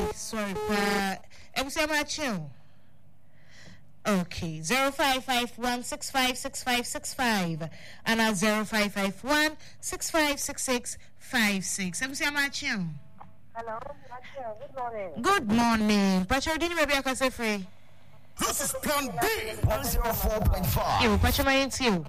sorry, pa. Okay, 0551656565 and 0551656656. Hello, good morning. Good morning. Pacho, didn't maybe I can say free. This is Plan B 104.5. You, Pacho, my into you.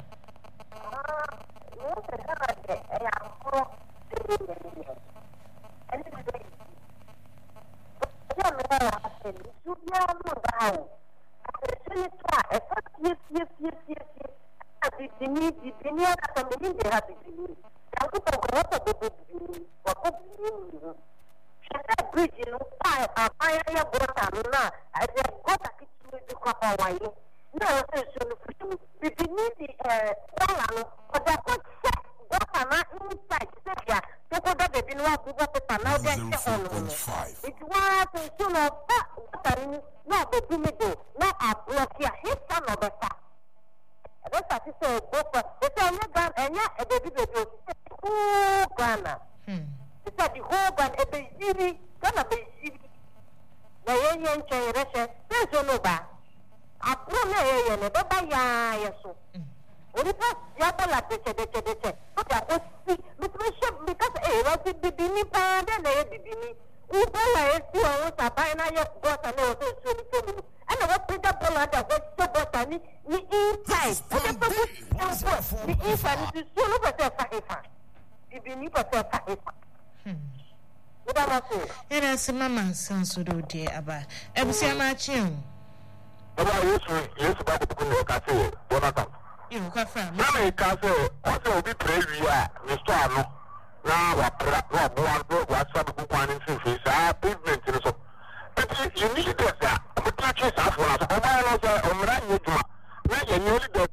Mama sounds so dear about every much you. Yes, about the cafe, Bonata. You can find me. Castle, also be prayer, Mr. Arno. Now, what's up with one in face? I pavement in so. But you need that. The touches are for us. I'm running to my nearly dead.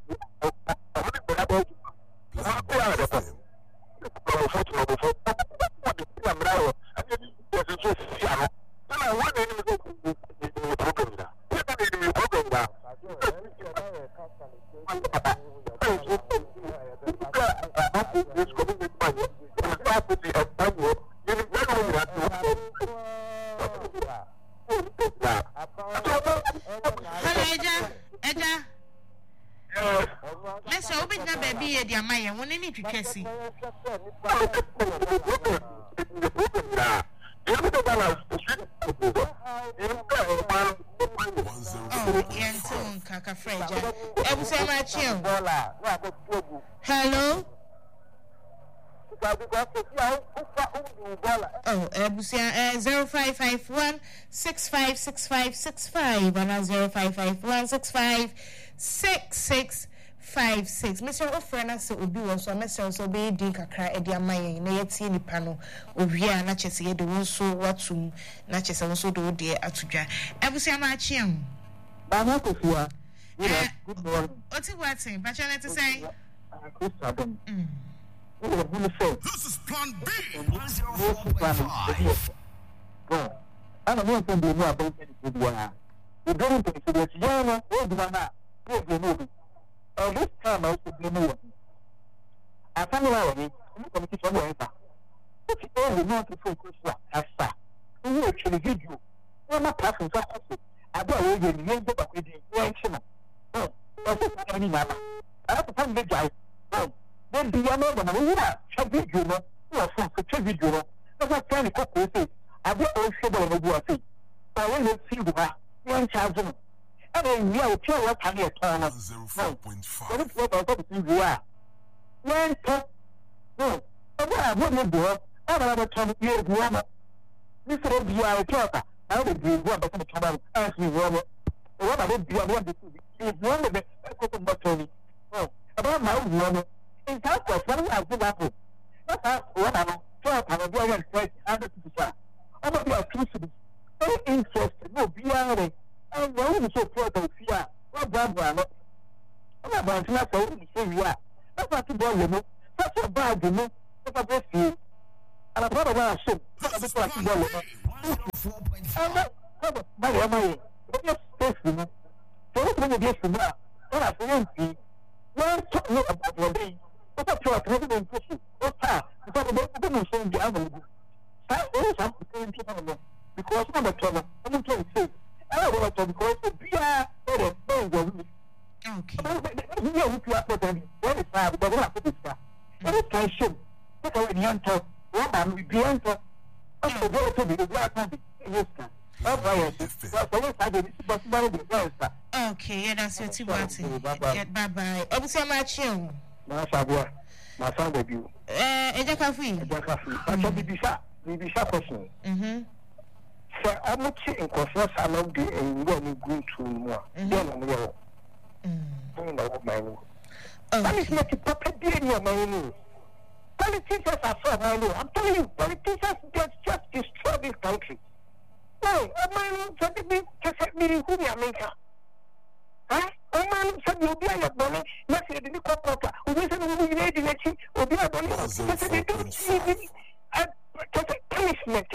Hello? Oh, 0551 656565 and 0551 656656. Mr. Ofrena so obi won so Mr. so be din kakra e dia mayen na yeti nipa no owia na chese ye de won so watum na chese won so do de atudwa. Ebusia ma achiem. Ba na kofua. Good morning. What's it watching? But you need to say? This is Plan B 104.5. I don't want to be more about anything. We're going to see this young one. This time I should be more. I found out I'm going to tell you. If you only want to focus on far, we actually give you. We're not passing for us. I don't know you back with the I have to find the guy. Then the other one, we are Chavi Juma, who are from Chavi Juma. That's what Fanny Cook will say. I don't know if you will say. I will see the one child. And then we are tell what I get on 104.5. That is what I thought you are. One talk. No, I wouldn't do it. I don't have time to be a woman. This will be our talker. I will be one of the trouble. Ask me, Robert. What I would be able to do is one of the Tony. Oh, about my own woman. In fact, one I do that. That's what I'm trying to do. I'm quite under the I'm not your truth. Very interested. No, be out. And we're so proud of fear. What Barbara? I'm about to have to say, yeah. That's not to bother you. That's a bad, you know. That's a best you. And I'm not about to This is Plan B 104.5. my just space, you know. So what's going to get to now? What I say, one talk about your day. What's up to a president? What's that? Because the people saying the other. That is something people know. because I'm a trouble. I'm trying to say, I don't want to because the beer or the Okay. You know, if you are not any, what is that? But what is that? What is that? Take away the answer. What am I being for? I'm going to be the black man. Yes, sir. Okay, yeah, that's your two party. Bye bye. Obviously, I'm at you. My son debut. Ejakafi. I shall be question. So I'm not saying because I love the and you're going to more. Then I'm your own. My own. That is not a puppet in your mind. Politicians are so my own. I'm telling you, politicians just destroy this country. No, a man said me who we are making. Huh? A man said you'll be a money, not say the corporate, who isn't who you made in it, or be a money. They don't see me. Punishment.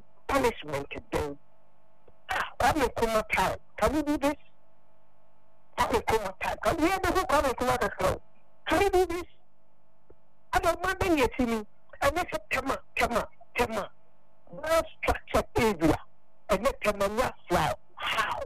I'm a coma time. Can you do this? I'm a coma time. Can you hear the hook on a coma? Can you do this? I don't want to see me. I make a Tema. Well structured area. And let them not fly. How?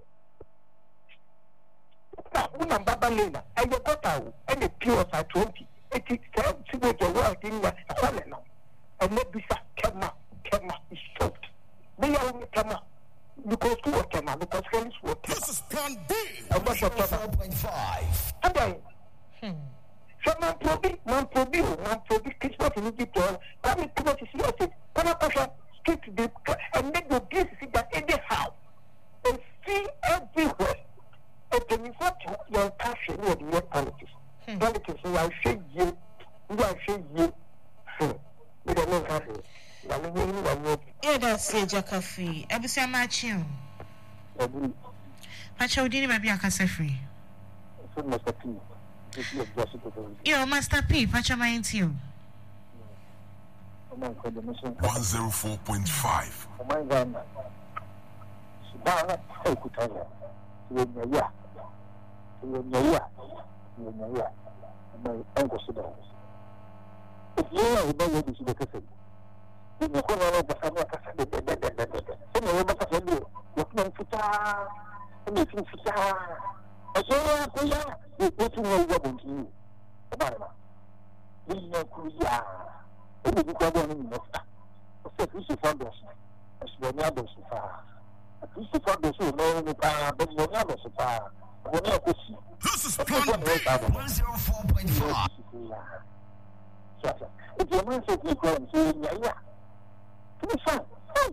Now, woman Babalina, and you got out, and the pure are 20. It is time to make a world in the Solana. And let this Kema is choked. They are only Kema. Because who are Kema? Because Kelly's water. This is Plan B. And what's your 4.5. And then, so man probi, Christmas in Egypt, I mean, come to see us. Come up, street and make the place see that anyhow and see everywhere. And then you got your passion with your politics. Politics, you are saying you. We don't know how to. Yeah, that's Ejakafi. Ebusia Machi. Pacha Udini maybe a casa free. Yo, Master P, Pacha mind you. 104.5. Oh my God. Subana, hey, Kutaya. Yaya. My uncle Sudan. If you are the way to the cafe, you know, the family cafe, some of the cafe, looking for anything for I say, you go to know what to you. Obama. You know, Kuya. It is the one in the first. We should find us. As we are so far. We should find us but we are so far. This is Plan B. 104.5. If your man says you go and say, yeah. Come on,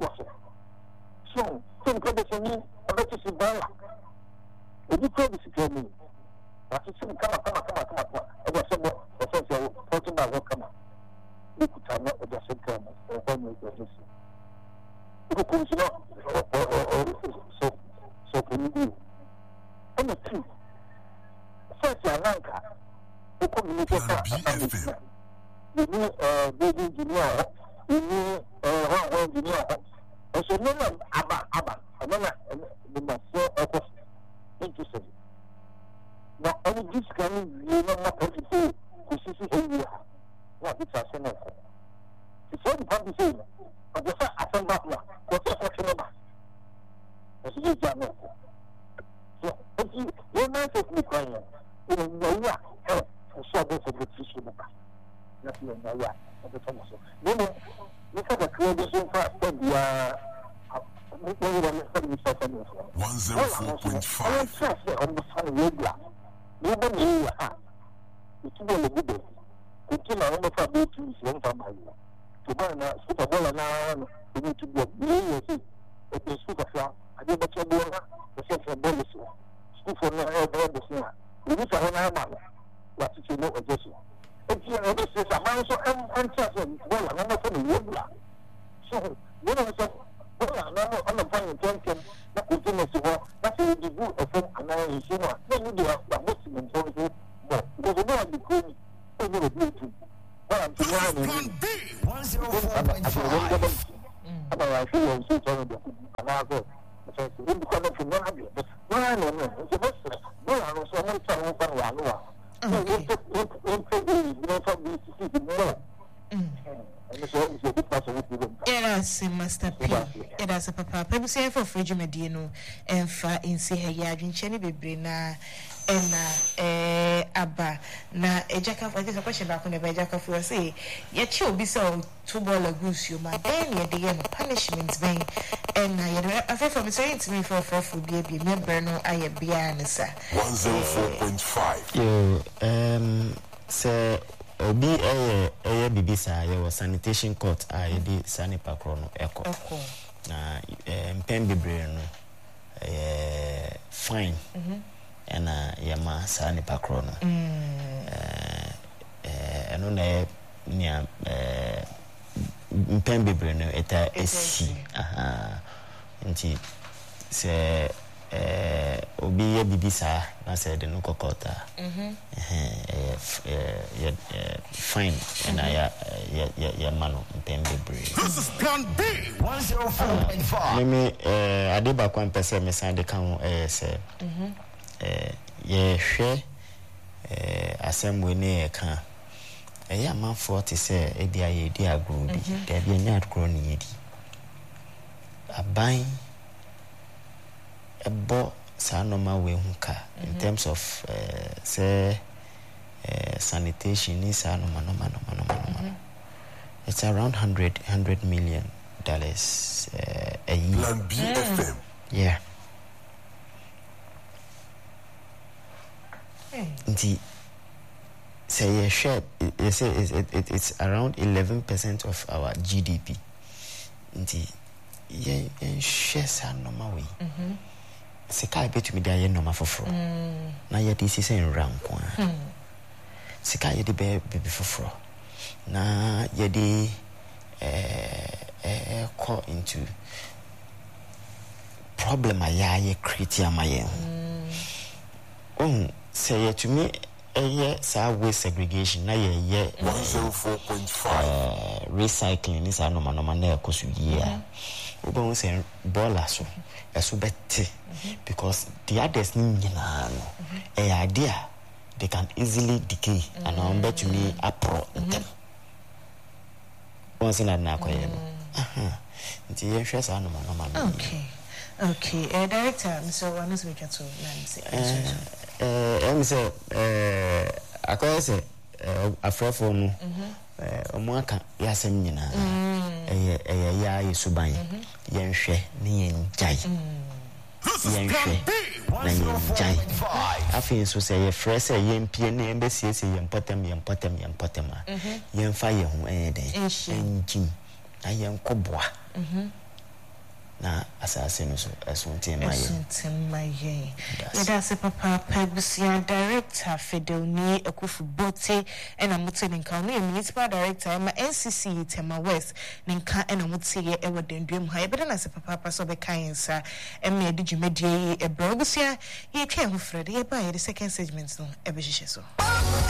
so, think of it for me, I bet you see Bella. If you call this to me, I said, come on. I got some more. I said, come on. You could tell me what I said, come on. When you go to see. If you come so can you do? And the two. First, Lanka. You communicate that. You need baby engineer. You need engineer. And so, no, Abba. And then the master interested. Now, only this can you know what to do. This is area. What it's a senate. It's all the conversation. But the fact I found out now, what's the question about? It's a huge. So, if you man says me crying, you know, for sure that's a good issue. Nothing in the way of the Thomas. You know, look at the creation for 104.5. I trust on the sun regular. You don't know it's really good. Until I almost have to use one from my year. To buy a super bowl and now you need to be a million. It is super flat. I did what you're doing. The central bonus. School for no air. We need to have an hour. What did you know of this? If you know this is a man so uncertain, well, I'm not going to regular. So, you know, well, I'm not paying attention. That is the most of all. That's the good of it. And I see what you do. But what's the important? But there's a lot of good over the beauty. Well, I'm Plan B. 104.5. I feel so terrible. And I'll go. So, we become a familiar. But no, it's a mystery. No, I was so much time for one. Yes, Master P. yɛda se papa pɛbusia for fridge medie no emfa insi ha ya adwenche ne bebre na ena aba na ejaka for this question back on the ejaka for say ye chi obi say two ball agusu ma then ye dey no punishment ben ena ye afa for me say intimi for bi member no aye bia ne sa 104.5 yo say obi bibisa ye was sanitation court di sanipa kro no eko na mpem bebre no fine ena yama sanipa kro no eno na nia mpem bebre no eta esi nti se obi ye bibisa na say de no kokota fine and ya mano mpem bebre. This is Plan B 104.5. Me adeba kwa mpese me san de kan say ye hwe assembly ne kan ya man 40 say e dia ye di agro bi da bi nya agro ne yedi aban ebo sa normal way huka in terms of say sanitation is normal. It's around $100 million a year. Plan B FM. Yeah. Say share it's around 11% of our GDP. Share sa normal way. Sika betu mi da ye normal foforo. Na ye di sise nran ko. Sika ye di be foforo. Na ye di call into problem ye create amaye. Say ye to me sa waste segregation na ye 104.5 recycling is normal na ekosu year. Obo say bola so eso bette because the others ni nyina no idea they can easily decay and on bet to me apro them once na kwaye no nti ye hwe sa normal okay director Mr. Wanos we get to Nancy say akoye say afrofo no omo aka ya sem nyina ya yesuban yenhwe ne yenjai yenhwe na yenjai afin so say ye fresh say yempie ne embesiesie yempotem yemfa ye hu den enjim na yenkoboa na asase no so esuntin maye yeda se papa Pebusia director Fedelni Ekufu Bote ena muti nka no municipal director ma NCC Tema West nka ena muti ye ewo dendwem ha yebeda na se papa so be kansa emme edi dwumadie e Pebusia ye twa ho frede ye ba ye the second segment no ebe hihye so